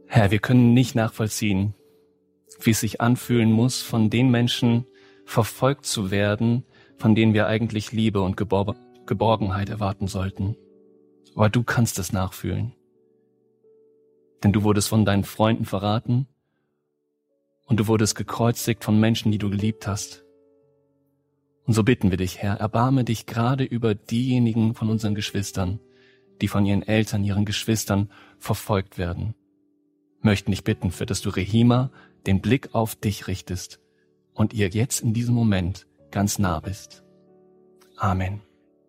Herr, wir können nicht nachvollziehen, wie es sich anfühlen muss, von den Menschen verfolgt zu werden, von denen wir eigentlich Liebe und Geborgenheit erwarten sollten. Aber du kannst es nachfühlen. Denn du wurdest von deinen Freunden verraten und du wurdest gekreuzigt von Menschen, die du geliebt hast. Und so bitten wir dich, Herr, erbarme dich gerade über diejenigen von unseren Geschwistern, die von ihren Eltern, ihren Geschwistern verfolgt werden. Möchten dich bitten, für dass du Rehima den Blick auf dich richtest und ihr jetzt in diesem Moment ganz nah bist. Amen.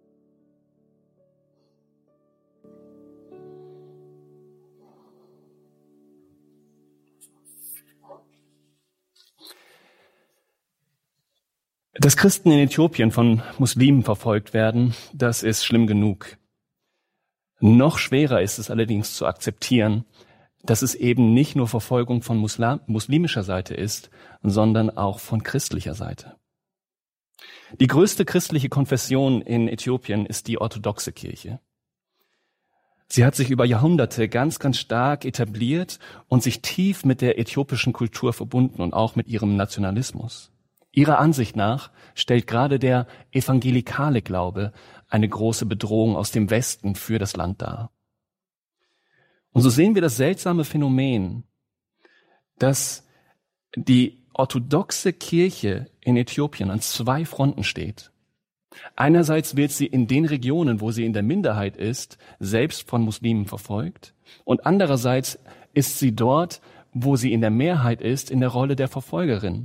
Dass Christen in Äthiopien von Muslimen verfolgt werden, das ist schlimm genug. Noch schwerer ist es allerdings zu akzeptieren, dass es eben nicht nur Verfolgung von muslimischer Seite ist, sondern auch von christlicher Seite. Die größte christliche Konfession in Äthiopien ist die orthodoxe Kirche. Sie hat sich über Jahrhunderte ganz, ganz stark etabliert und sich tief mit der äthiopischen Kultur verbunden und auch mit ihrem Nationalismus. Ihrer Ansicht nach stellt gerade der evangelikale Glaube eine große Bedrohung aus dem Westen für das Land dar. Und so sehen wir das seltsame Phänomen, dass die orthodoxe Kirche in Äthiopien an zwei Fronten steht. Einerseits wird sie in den Regionen, wo sie in der Minderheit ist, selbst von Muslimen verfolgt, und andererseits ist sie dort, wo sie in der Mehrheit ist, in der Rolle der Verfolgerin.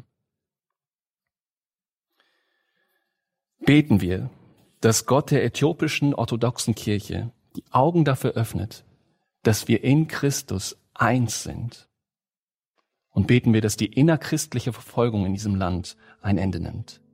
Beten wir, dass Gott der äthiopischen orthodoxen Kirche die Augen dafür öffnet, dass wir in Christus eins sind. Und beten wir, dass die innerchristliche Verfolgung in diesem Land ein Ende nimmt.